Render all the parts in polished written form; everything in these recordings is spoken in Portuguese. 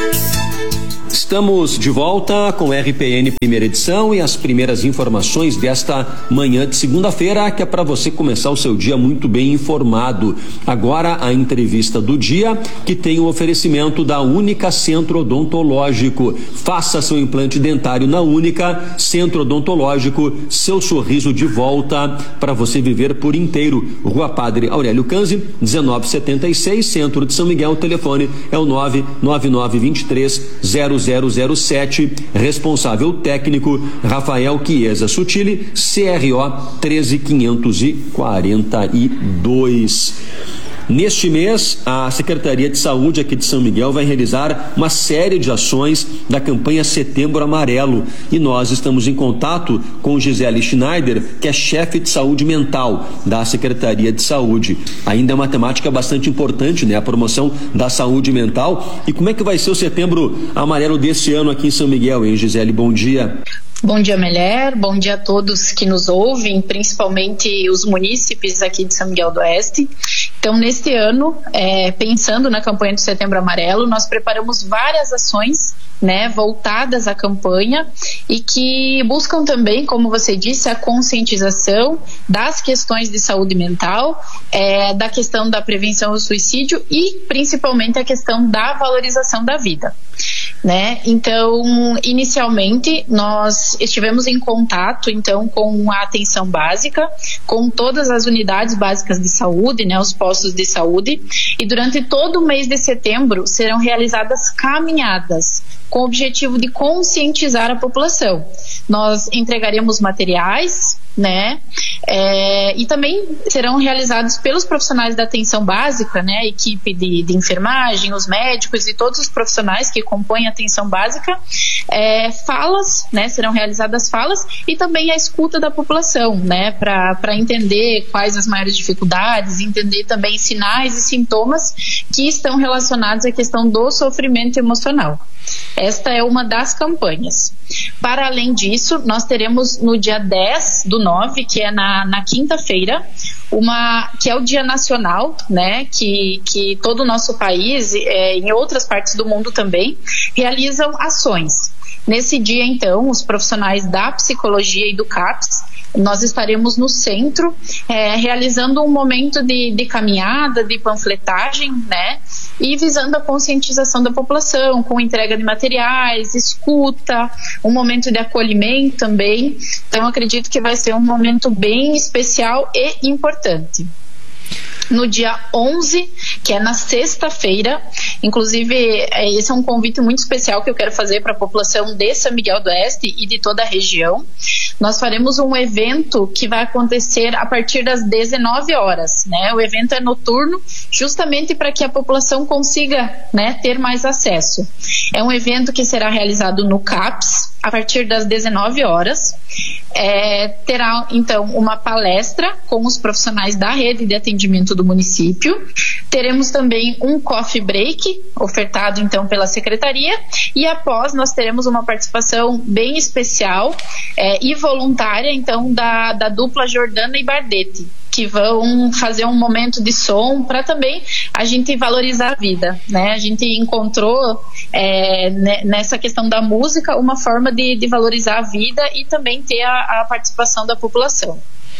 Estamos de volta com o RPN primeira edição e as primeiras informações desta manhã de segunda-feira, que é para você começar o seu dia muito bem informado. Agora a entrevista do dia, que tem o oferecimento da Única Centro Odontológico. Faça seu implante dentário na Única Centro Odontológico, seu sorriso de volta para você viver por inteiro. Rua Padre Aurélio Canzi, 1976, Centro de São Miguel. O telefone é o 999230007. Responsável técnico Rafael Chiesa Sutili, CRO 13542. Neste mês, a Secretaria de Saúde aqui de São Miguel vai realizar uma série de ações da campanha Setembro Amarelo, e nós estamos em contato com Gisele Schneider, que é chefe de saúde mental da Secretaria de Saúde. Ainda é uma temática bastante importante, né? A promoção da saúde mental. E como é que vai ser o Setembro Amarelo desse ano aqui em São Miguel, hein, Gisele? Bom dia. Bom dia, Meller. Bom dia a todos que nos ouvem, principalmente os munícipes aqui de São Miguel do Oeste. Então, neste ano, pensando na campanha do Setembro Amarelo, nós preparamos várias ações, né, voltadas à campanha e que buscam também, como você disse, a conscientização das questões de saúde mental, da questão da prevenção ao suicídio e, principalmente, a questão da valorização da vida. Né? Então, inicialmente, nós estivemos em contato, então, com a atenção básica, com todas as unidades básicas de saúde, né, os postos de saúde, e durante todo o mês de setembro serão realizadas caminhadas com o objetivo de conscientizar a população. Nós entregaremos materiais, né, e também serão realizados pelos profissionais da atenção básica, né, a equipe de enfermagem, os médicos e todos os profissionais que compõem a atenção básica, falas, né, serão realizadas falas e também a escuta da população, né, para entender quais as maiores dificuldades, entender também sinais e sintomas que estão relacionados à questão do sofrimento emocional. Esta é uma das campanhas. Para além disso, nós teremos no dia 10/9, que é na quinta-feira, que é o Dia Nacional, né, que todo o nosso país, em outras partes do mundo também, realizam ações. Nesse dia, então, os profissionais da psicologia e do CAPS, nós estaremos no centro, realizando um momento de caminhada, de panfletagem, né, e visando a conscientização da população, com entrega de materiais, escuta, um momento de acolhimento também. Então, acredito que vai ser um momento bem especial e importante. No dia 11, que é na sexta-feira, inclusive esse é um convite muito especial que eu quero fazer para a população de São Miguel do Oeste e de toda a região. Nós faremos um evento que vai acontecer a partir das 19 horas, né? O evento é noturno, justamente para que a população consiga, né, ter mais acesso. É um evento que será realizado no CAPS, a partir das 19 horas. Terá, então, uma palestra com os profissionais da rede de atendimento do município. Teremos também um coffee break, ofertado, então, pela Secretaria. E após, nós teremos uma participação bem especial e voluntária, então, da dupla Jordana e Bardete, que vão fazer um momento de som para também a gente valorizar a vida, né? A gente encontrou nessa questão da música uma forma de valorizar a vida e também ter a participação da população.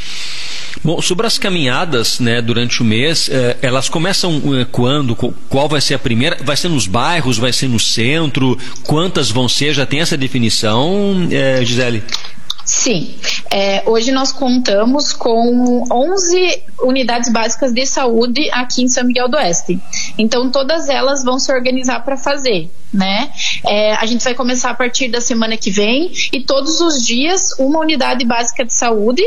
Bom, sobre as caminhadas, né, durante o mês, elas começam quando? Qual vai ser a primeira? Vai ser nos bairros? Vai ser no centro? Quantas vão ser? Já tem essa definição, Gisele? Sim, hoje nós contamos com 11 unidades básicas de saúde aqui em São Miguel do Oeste. Então todas elas vão se organizar para fazer, né? A gente vai começar a partir da semana que vem e todos os dias uma unidade básica de saúde,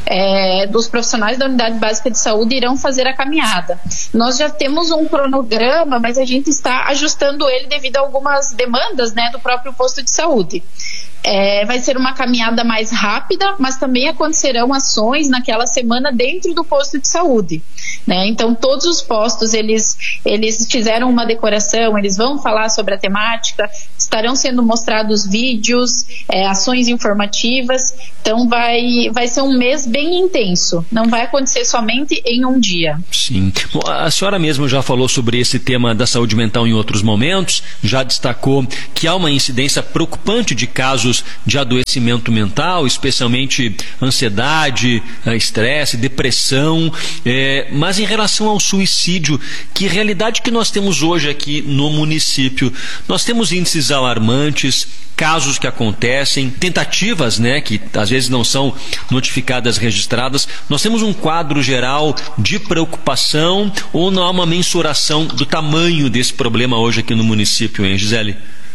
dos profissionais da unidade básica de saúde irão fazer a caminhada. Nós já temos um cronograma, mas a gente está ajustando ele devido a algumas demandas, né, do próprio posto de saúde. vai ser uma caminhada mais rápida, mas também acontecerão ações naquela semana dentro do posto de saúde, né? Então todos os postos eles fizeram uma decoração, eles vão falar sobre a temática, estarão sendo mostrados vídeos, ações informativas. Então vai ser um mês bem intenso, não vai acontecer somente em um dia. Sim. Bom, a senhora mesmo já falou sobre esse tema da saúde mental em outros momentos, já destacou que há uma incidência preocupante de casos de adoecimento mental, especialmente ansiedade, estresse, depressão, mas em relação ao suicídio, que realidade que nós temos hoje aqui no município? Nós temos índices alarmantes, casos que acontecem, tentativas, né, que às vezes não são notificadas, registradas. Nós temos um quadro geral de preocupação ou não há uma mensuração do tamanho desse problema hoje aqui no município, hein, Gisele?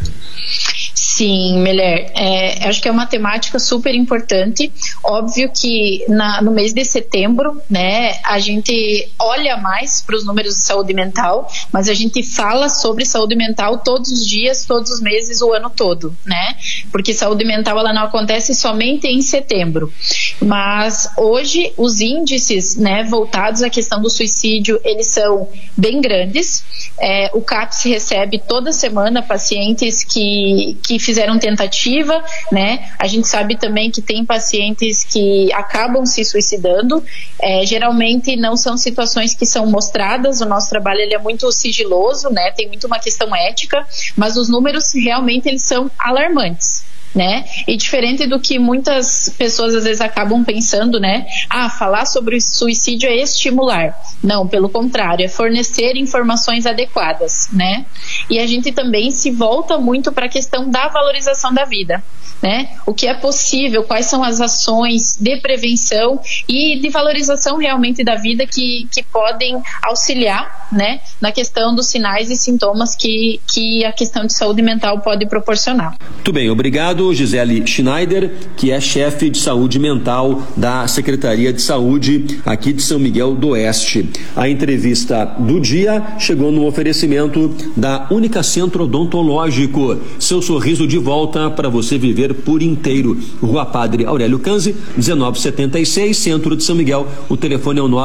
Sim, Meller, acho que é uma temática super importante. Óbvio que no mês de setembro, né, a gente olha mais para os números de saúde mental, mas a gente fala sobre saúde mental todos os dias, todos os meses, o ano todo, né? Porque saúde mental ela não acontece somente em setembro. Mas hoje os índices, né, voltados à questão do suicídio, eles são bem grandes. O CAPS recebe toda semana pacientes que fizeram tentativa, né? A gente sabe também que tem pacientes que acabam se suicidando. Geralmente não são situações que são mostradas. O nosso trabalho ele é muito sigiloso, né? Tem muito uma questão ética, mas os números realmente eles são alarmantes, né? E diferente do que muitas pessoas às vezes acabam pensando, né? Falar sobre o suicídio é estimular. Não, pelo contrário, é fornecer informações adequadas, né? E a gente também se volta muito para a questão da valorização da vida, né? O que é possível, quais são as ações de prevenção e de valorização realmente da vida que podem auxiliar, né, na questão dos sinais e sintomas que a questão de saúde mental pode proporcionar. Muito bem, obrigado, Gisele Schneider, que é chefe de saúde mental da Secretaria de Saúde aqui de São Miguel do Oeste. A entrevista do dia chegou no oferecimento da Única Centro Odontológico. Seu sorriso de volta para você viver por inteiro. Rua Padre Aurélio Canzi, 1976, Centro de São Miguel. O telefone é o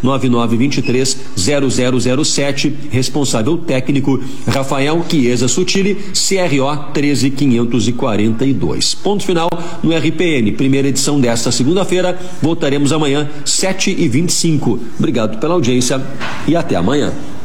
99923-0007. Responsável técnico Rafael Chiesa Sutili, CRO 13542. Ponto final no RPN, primeira edição desta segunda-feira. Voltaremos amanhã, 7h25. Obrigado pela audiência e até amanhã.